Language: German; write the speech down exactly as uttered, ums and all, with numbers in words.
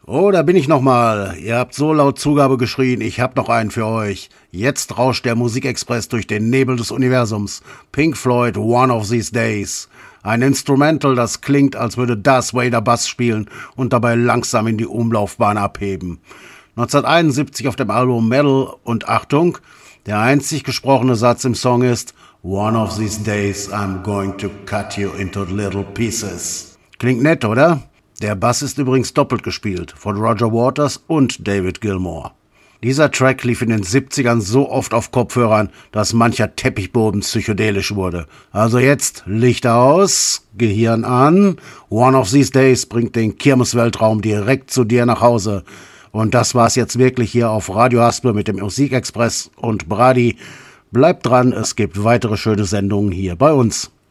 Oh, da bin ich nochmal. Ihr habt so laut Zugabe geschrien, ich hab noch einen für euch. Jetzt rauscht der Musikexpress durch den Nebel des Universums. Pink Floyd, One of These Days. Ein Instrumental, das klingt, als würde Darth Vader Bass spielen und dabei langsam in die Umlaufbahn abheben. neunzehnhunderteinundsiebzig auf dem Album Metal und Achtung, der einzig gesprochene Satz im Song ist One of these days I'm going to cut you into little pieces. Klingt nett, oder? Der Bass ist übrigens doppelt gespielt, von Roger Waters und David Gilmour. Dieser Track lief in den siebzigern so oft auf Kopfhörern, dass mancher Teppichboden psychedelisch wurde. Also jetzt Licht aus, Gehirn an. One of these days bringt den Kirmesweltraum direkt zu dir nach Hause. Und das war's jetzt wirklich hier auf Radio Haspe mit dem Musikexpress und Brady. Bleibt dran, es gibt weitere schöne Sendungen hier bei uns.